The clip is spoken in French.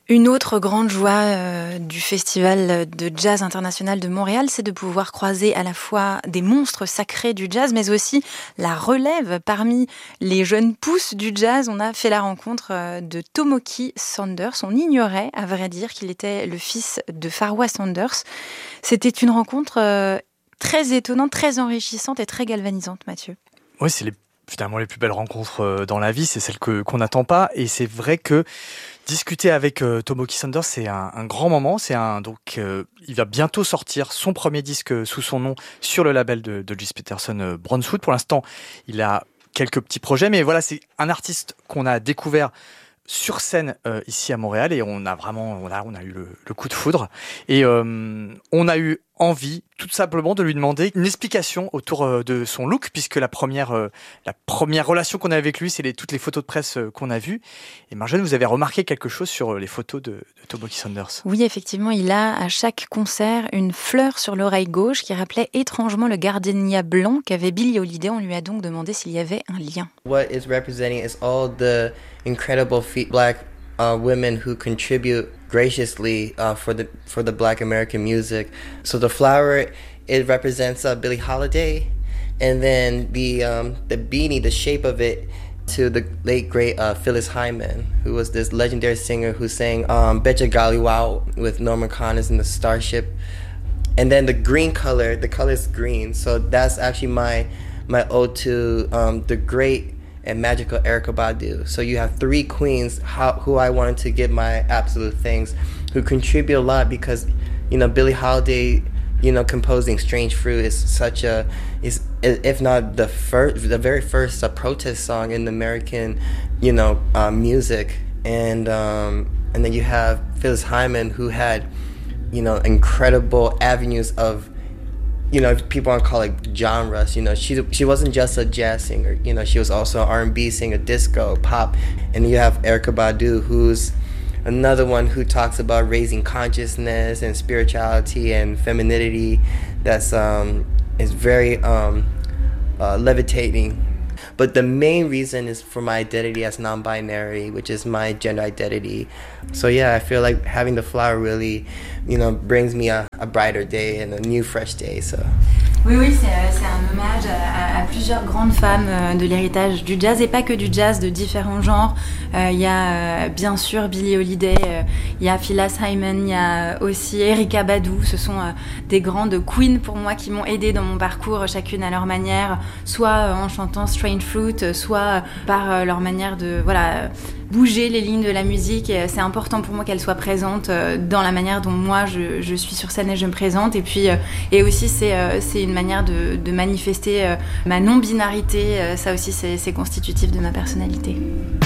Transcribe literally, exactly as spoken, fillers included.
Une autre grande joie euh, du Festival de Jazz International de Montréal, c'est de pouvoir croiser à la fois des monstres sacrés du jazz, mais aussi la relève parmi les jeunes pousses du jazz. On a fait la rencontre euh, de Tomoki Sanders. On ignorait, à vrai dire, qu'il était le fils de Farwa Sanders. C'était une rencontre euh, très étonnante, très enrichissante et très galvanisante, Mathieu. Oui, c'est les, finalement les plus belles rencontres dans la vie, c'est celles que, qu'on n'attend pas. Et c'est vrai que discuter avec euh, Tomoki Sanders, c'est un, un grand moment. C'est un, donc, euh, il va bientôt sortir son premier disque sous son nom sur le label de, de Gis Peterson euh, Brownswood. Pour l'instant, il a quelques petits projets, mais voilà, c'est un artiste qu'on a découvert sur scène euh, ici à Montréal et on a vraiment on a, on a eu le, le coup de foudre et euh, on a eu envie tout simplement de lui demander une explication autour euh, de son look, puisque la première euh, la première relation qu'on a avec lui, c'est les, toutes les photos de presse euh, qu'on a vues. Et Marjolaine, vous avez remarqué quelque chose sur les photos de, de Tomoki Sanders? Oui, effectivement, il a à chaque concert une fleur sur l'oreille gauche qui rappelait étrangement le gardenia blanc qu'avait Billie Holiday. On lui a donc demandé s'il y avait un lien. What it's representing is all the incredible fe- black uh, women who contribute graciously uh, for the for the Black American music. So the flower, it represents uh, Billie Holiday, and then the um, the beanie, the shape of it, to the late great uh, Phyllis Hyman, who was this legendary singer who sang um, Betcha Golly Wow with Norman Connors in the Starship. And then the green color, the color is green, so that's actually my my ode to um, the great and magical Erykah Badu. So you have three queens how, who I wanted to give my absolute thanks, who contribute a lot, because, you know, Billie Holiday, you know, composing Strange Fruit is such a, is if not the first, the very first uh, protest song in American, you know, uh, music. And um, and then you have Phyllis Hyman, who had, you know, incredible avenues of, you know, people want to call it genres. You know, she she wasn't just a jazz singer. You know, she was also an R and B singer, disco, pop. And you have Erykah Badu, who's another one who talks about raising consciousness and spirituality and femininity. That's um is very um uh, levitating. But the main reason is for my identity as non-binary, which is my gender identity. So yeah, I feel like having the flower really, you know, brings me a, a brighter day and a new fresh day. So. Oui, oui, c'est, c'est un hommage à, à plusieurs grandes femmes de l'héritage du jazz, et pas que du jazz, de différents genres. Il euh, y a euh, bien sûr Billie Holiday, il euh, y a Phyllis Hyman, il y a aussi Erykah Badu. Ce sont euh, des grandes queens pour moi qui m'ont aidée dans mon parcours, chacune à leur manière, soit euh, en chantant Strange Fruit, soit euh, par euh, leur manière de voilà, bouger les lignes de la musique. Et c'est important pour moi qu'elles soient présentes euh, dans la manière dont moi je, je suis sur scène et je me présente. Et puis euh, et aussi c'est, euh, c'est une manière de, de manifester euh, ma non-binarité. Euh, ça aussi c'est, c'est constitutif de ma personnalité.